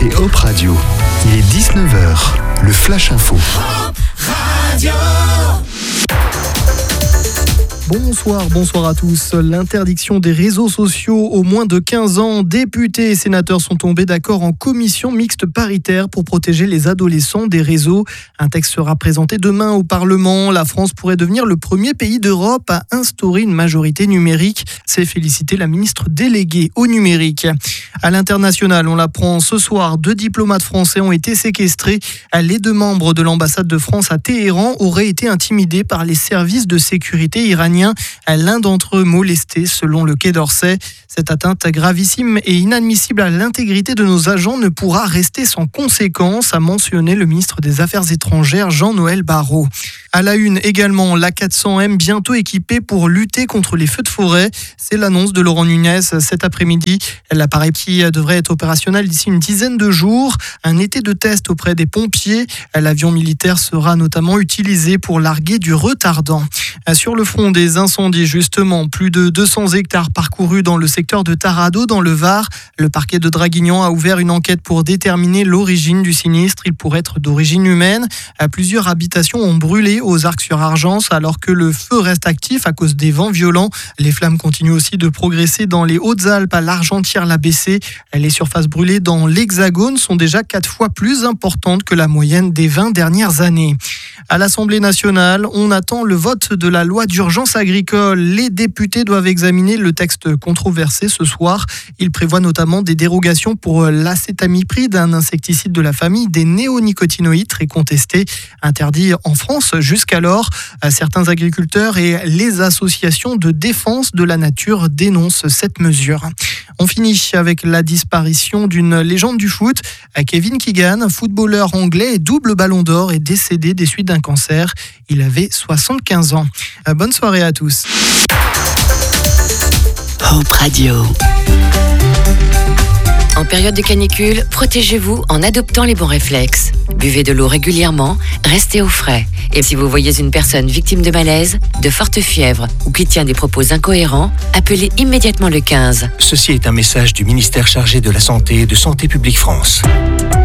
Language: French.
écoutez Hop Radio. Il est 19h, le Flash Info. Hop Radio. Bonsoir à tous. L'interdiction des réseaux sociaux aux moins de 15 ans. Députés et sénateurs sont tombés d'accord en commission mixte paritaire pour protéger les adolescents des réseaux. Un texte sera présenté demain au Parlement. La France pourrait devenir le premier pays d'Europe à instaurer une majorité numérique. C'est féliciter la ministre déléguée au numérique. À l'international, on l'apprend ce soir, 2 diplomates français ont été séquestrés. Les 2 membres de l'ambassade de France à Téhéran auraient été intimidés par les services de sécurité iraniens. L'un d'entre eux molesté selon le Quai d'Orsay. Cette atteinte gravissime et inadmissible à l'intégrité de nos agents ne pourra rester sans conséquence, a mentionné le ministre des Affaires étrangères Jean-Noël Barrot. À la une également, l'A400M bientôt équipée pour lutter contre les feux de forêt. C'est l'annonce de Laurent Nunez cet après-midi. L'appareil qui devrait être opérationnel d'ici une dizaine de jours. Un été de test auprès des pompiers. L'avion militaire sera notamment utilisé pour larguer du retardant. Sur le front des incendies, justement, plus de 200 hectares parcourus dans le secteur de Tarado, dans le Var. Le parquet de Draguignan a ouvert une enquête pour déterminer l'origine du sinistre. Il pourrait être d'origine humaine. Plusieurs habitations ont brûlé aux Arcs-sur-Argence alors que le feu reste actif à cause des vents violents. Les flammes continuent aussi de progresser dans les Hautes-Alpes, à l'Argentière-la-Bessée. Les surfaces brûlées dans l'Hexagone sont déjà 4 fois plus importantes que la moyenne des 20 dernières années. À l'Assemblée nationale, on attend le vote de la loi d'urgence agricole. Les députés doivent examiner le texte controversé ce soir. Il prévoit notamment des dérogations pour l'acétamipride, un insecticide de la famille des néonicotinoïdes très contesté, interdit en France jusqu'alors. Certains agriculteurs et les associations de défense de la nature dénoncent cette mesure. On finit avec la disparition d'une légende du foot. Kevin Keegan, footballeur anglais et double ballon d'or, est décédé des suites d'un cancer. Il avait 75 ans. Bonne soirée à tous. Hop Radio. En période de canicule, protégez-vous en adoptant les bons réflexes. Buvez de l'eau régulièrement, restez au frais. Et si vous voyez une personne victime de malaise, de forte fièvre ou qui tient des propos incohérents, appelez immédiatement le 15. Ceci est un message du ministère chargé de la Santé et de Santé publique France.